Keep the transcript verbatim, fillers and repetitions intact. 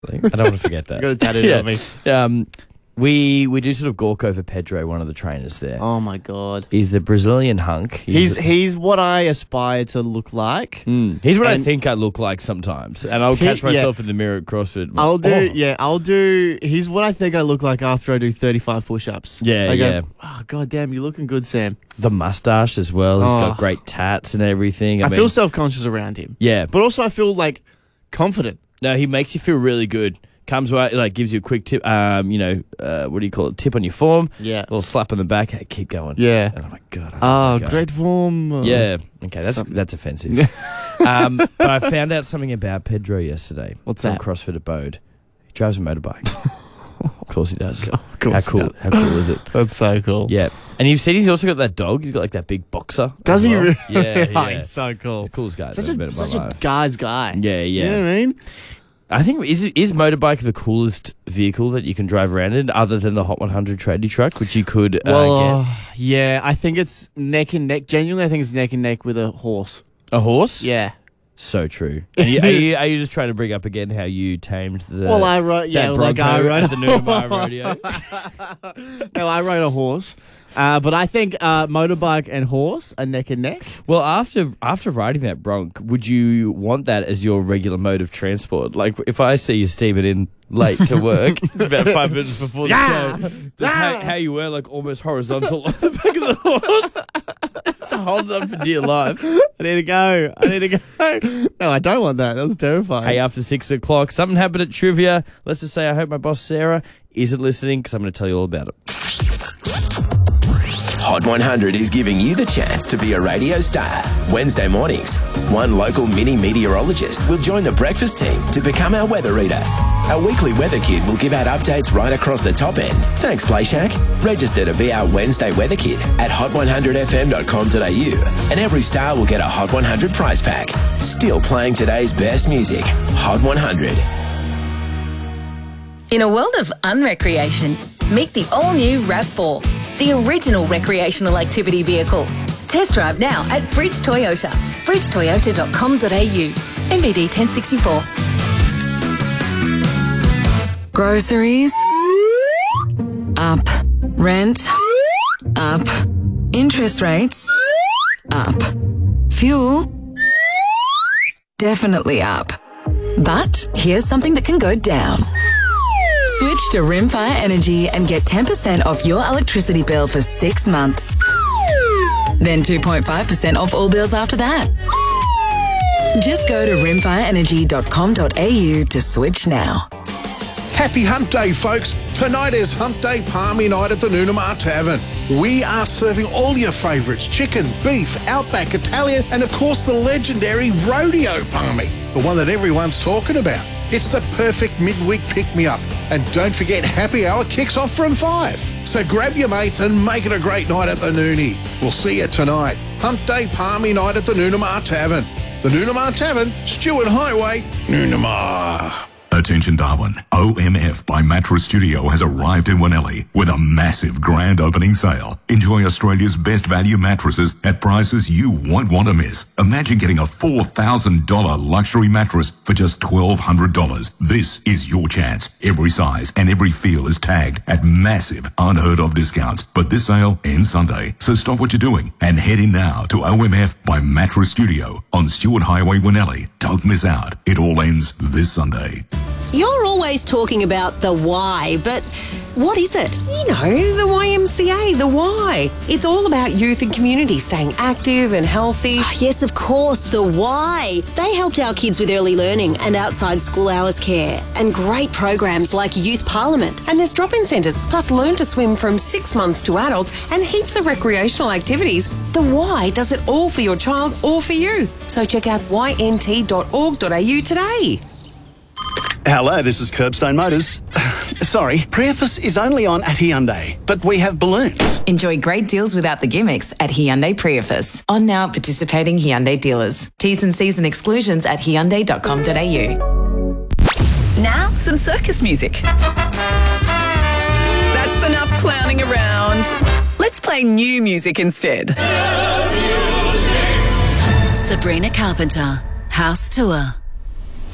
I don't want to forget that. You got to tattoo it on me. Um, we we do sort of gawk over Pedro, one of the trainers there. Oh my god, he's the Brazilian hunk. He's he's, he's what I aspire to look like. Mm. He's what And I think I look like sometimes, and I'll He- catch myself yeah. in the mirror at CrossFit. I'll do Oh. yeah. I'll do. He's what I think I look like after I do thirty-five push-ups. Yeah, I go, yeah. Oh god damn, you're looking good, Sam. The mustache as well. He's Oh. got great tats and everything. I, I, mean, feel self-conscious around him, yeah, but also I feel like confident. no, he makes you feel really good. Comes right, like gives you a quick tip. Um, you know, uh, what do you call it? Tip on your form. Yeah. A little slap on the back. Hey, keep going. Yeah. And I'm like, God. I Oh, love that guy. great form. Yeah. Okay, that's Something. that's offensive. um, but I found out something about Pedro yesterday. What's from that? CrossFit Abode. He drives a motorbike. Of course he does. Of course How cool? he does. How cool is it? That's so cool. Yeah. And you've said he's also got that dog. He's got like that big boxer. Does as he well. really? Yeah. Oh, yeah. he's so cool. He's the coolest guy. Such I've ever met a in my such a life. guy's guy. Yeah, yeah. You know what I mean? I think is is motorbike the coolest vehicle that you can drive around in, other than the Hot one hundred tradie truck, which you could uh, Well, get? uh, yeah, I think it's neck and neck. Genuinely, I think it's neck and neck with a horse. A horse? Yeah. So true. Are you, are, you, are you just trying to bring up again how you tamed the Well, I rode. Yeah, that well, like I Bronco rode at the Nuremberg rodeo? No, I rode a horse. Uh, but I think uh, motorbike and horse are neck and neck. Well, after after riding that Bronc, would you want that as your regular mode of transport? Like, if I see you steaming in late to work about five minutes before the Yeah. show, just how, how you were like almost horizontal on the back of the horse, just holding on for dear life. I need to go. I need to go. No, I don't want that. That was terrifying. Hey, after six o'clock, something happened at trivia. Let's just say I hope my boss Sarah isn't listening, because I'm going to tell you all about it. Hot one hundred is giving you the chance to be a radio star. Wednesday mornings, one local mini meteorologist will join the breakfast team to become our weather reader. Our weekly weather kid will give out updates right across the top end. Thanks, PlayShack. Register to be our Wednesday weather kid at hot one hundred f m dot com dot a u, and every star will get a Hot one hundred prize pack. Still playing today's best music. Hot one hundred. In a world of unrecreation, meet the all-new RAV four, the original recreational activity vehicle. Test drive now at Bridge Toyota, bridge toyota dot com dot a u. M V D ten sixty-four. Groceries up, rent up, interest rates up, fuel definitely up. But here's something that can go down. Switch to Rimfire Energy and get ten percent off your electricity bill for six months. Then two point five percent off all bills after that. Just go to rimfire energy dot com dot a u to switch now. Happy Hump Day, folks. Tonight is Hump Day Palmy Night at the Noonamar Tavern. We are serving all your favourites: chicken, beef, Outback, Italian, and of course the legendary Rodeo Palmy, the one that everyone's talking about. It's the perfect midweek pick-me-up. And don't forget, happy hour kicks off from five. So grab your mates and make it a great night at the Noonie. We'll see you tonight. Hump Day Palmy Night at the Noonamar Tavern. The Noonamar Tavern, Stewart Highway, Noonamar. Attention Darwin, O M F by Mattress Studio has arrived in Winnelli with a massive grand opening sale. Enjoy Australia's best value mattresses at prices you won't want to miss. Imagine getting a four thousand dollars luxury mattress for just twelve hundred dollars. This is your chance. Every size and every feel is tagged at massive, unheard of discounts. But this sale ends Sunday, so stop what you're doing and head in now to O M F by Mattress Studio on Stewart Highway, Winnelli. Don't miss out. It all ends this Sunday. You're always talking about the why, but what is it? You know, the Y M C A, the why. It's all about youth and community staying active and healthy. Oh, yes, of course, the why. They helped our kids with early learning and outside school hours care, and great programs like Youth Parliament. And there's drop-in centres, plus learn to swim from six months to adults, and heaps of recreational activities. The why does it all for your child or for you. So check out y n t dot org dot a u today. Hello, this is Curbstone Motors. Sorry, Priefus is only on at Hyundai, but we have balloons. Enjoy great deals without the gimmicks at Hyundai Priefus. On now at participating Hyundai dealers. T's and C's and exclusions at hyundai dot com dot a u. Now, some circus music. That's enough clowning around. Let's play new music instead. Sabrina Carpenter, House Tour.